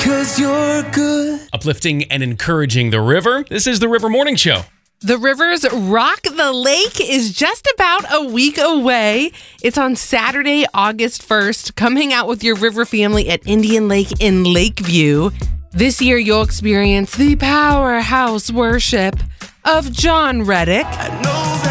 'cause you're good. Uplifting and encouraging the river. This is the River Morning Show. The River's Rock the Lake is just about a week away. It's on Saturday, August 1st. Come hang out with your river family at Indian Lake in Lakeview. This year, you'll experience the powerhouse worship of John Reddick. I know